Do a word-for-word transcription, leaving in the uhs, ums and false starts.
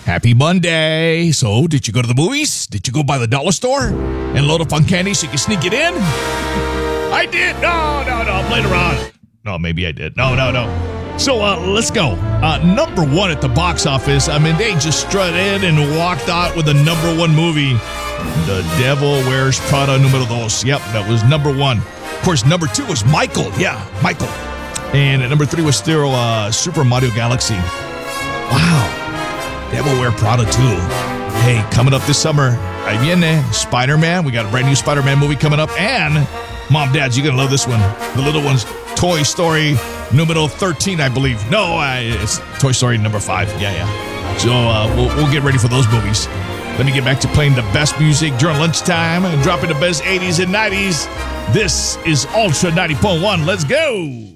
Happy Monday. So, did you go to the movies? Did you go by the dollar store and load up on candy so you can sneak it in? I did. No, no, no. I'm playing around. No, maybe I did. No, no, no. So, uh, let's go. Uh, number one at the box office. I mean, they just strutted in and walked out with the number one movie, The Devil Wears Prada numero dos. Yep, that was number one. Of course, number two was Michael. Yeah, Michael. And at number three was still uh, Super Mario Galaxy. Wow. Devil Wear Prada two. Hey, coming up this summer, ahí viene Spider-Man. We got a brand new Spider-Man movie coming up. And, Mom, Dads, you're going to love this one. The little ones, Toy Story numero thirteen, I believe. No, I, it's Toy Story number five. Yeah, yeah. So uh, we'll, we'll get ready for those movies. Let me get back to playing the best music during lunchtime and dropping the best eighties and nineties. This is Ultra ninety point one. Let's go.